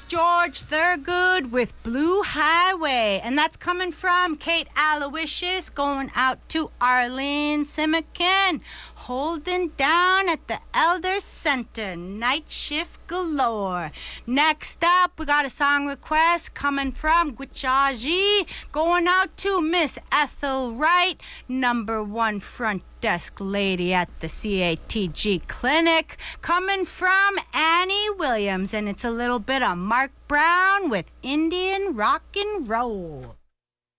George Thurgood with Blue Highway. And that's coming from Kate Aloysius, going out to Arlene Simmikin, holding down at the Elder Center, night shift galore. Next up, we got a song request coming from Gwichaji, going out to Miss Ethel Wright, #1 front desk lady at the CATG clinic, coming from Annie Williams, and it's a little bit of Mark Brown with Indian rock and roll.